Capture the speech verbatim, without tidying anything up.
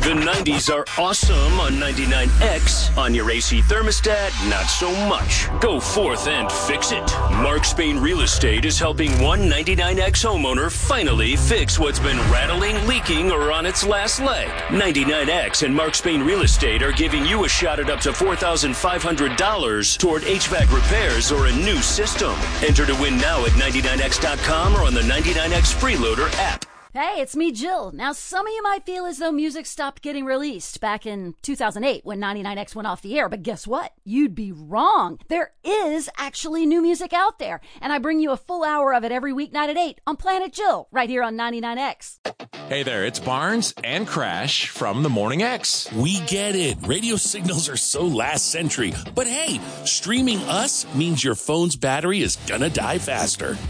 The nineties are awesome on ninety-nine X. On your A C thermostat, not so much. Go forth and fix it. Mark Spain Real Estate is helping one ninety-nine X homeowner finally fix what's been rattling, leaking, or on its last leg. ninety-nine X and Mark Spain Real Estate are giving you a shot at up to four thousand five hundred dollars toward H V A C repairs or a new system. Enter to win now at ninety-nine X dot com or on the ninety-nine X Freeloader app. Hey, it's me, Jill. Now, some of you might feel as though music stopped getting released back in two thousand eight when ninety-nine X went off the air, but guess what? You'd be wrong. There is actually new music out there, and I bring you a full hour of it every weeknight at eight on Planet Jill, right here on ninety-nine X. Hey there, it's Barnes and Crash from the Morning X. We get it. Radio signals are so last century, but hey, streaming us means your phone's battery is gonna die faster.